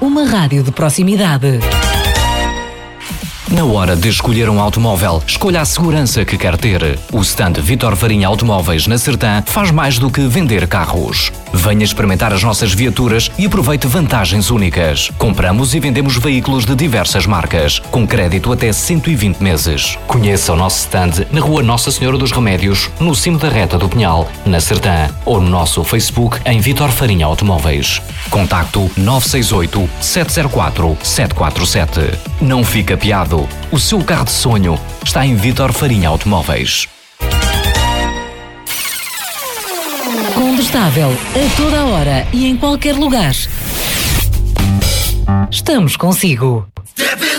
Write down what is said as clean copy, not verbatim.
uma rádio de proximidade. Na hora de escolher um automóvel, escolha a segurança que quer ter. O stand Vítor Farinha Automóveis na Sertã faz mais do que vender carros. Venha experimentar as nossas viaturas e aproveite vantagens únicas. Compramos e vendemos veículos de diversas marcas, com crédito até 120 meses. Conheça o nosso stand na Rua Nossa Senhora dos Remédios, no cimo da Reta do Pinhal, na Sertã, ou no nosso Facebook em Vítor Farinha Automóveis. Contacto 968 704 747. Não fica apiado. O seu carro de sonho está em Vítor Farinha Automóveis. Condestável, a toda hora e em qualquer lugar. Estamos consigo.